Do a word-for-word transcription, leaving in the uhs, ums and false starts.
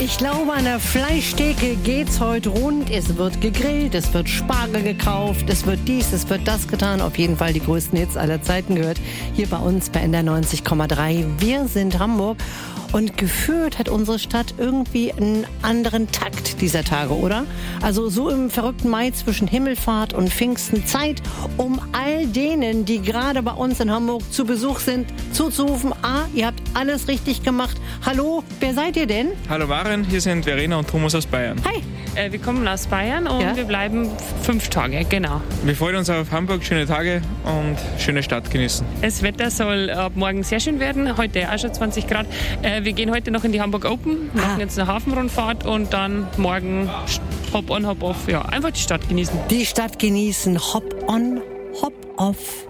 Ich glaube, an der Fleischtheke geht's heute rund. Es wird gegrillt, es wird Spargel gekauft, es wird dies, es wird das getan. Auf jeden Fall die größten Hits aller Zeiten gehört. Hier bei uns bei N D R neunzig Komma drei. Wir sind Hamburg. Und gefühlt hat unsere Stadt irgendwie einen anderen Takt dieser Tage, oder? Also so im verrückten Mai zwischen Himmelfahrt und Pfingsten, Zeit, um all denen, die gerade bei uns in Hamburg zu Besuch sind, zuzurufen: Ah, ihr habt alles richtig gemacht. Hallo, wer seid ihr denn? Hallo Maren, hier sind Verena und Thomas aus Bayern. Hi. Äh, wir kommen aus Bayern und Ja? wir bleiben fünf Tage, genau. Wir freuen uns auf Hamburg, schöne Tage und schöne Stadt genießen. Das Wetter soll ab morgen sehr schön werden, heute auch schon zwanzig Grad. Äh, wir gehen heute noch in die Hamburg Open, machen Ah. jetzt eine Hafenrundfahrt und dann morgen hop on, hop off. Ja, einfach die Stadt genießen. Die Stadt genießen. Hop on, hop off.